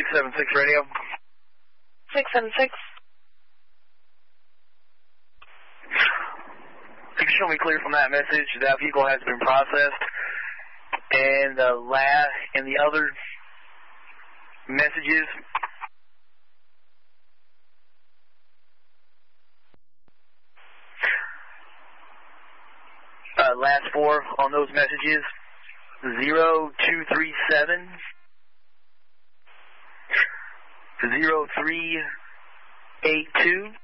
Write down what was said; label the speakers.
Speaker 1: 676 radio.
Speaker 2: 676.
Speaker 1: You can show me clear from that message that vehicle has been processed. And the other messages. Last four on those messages. 0237 0382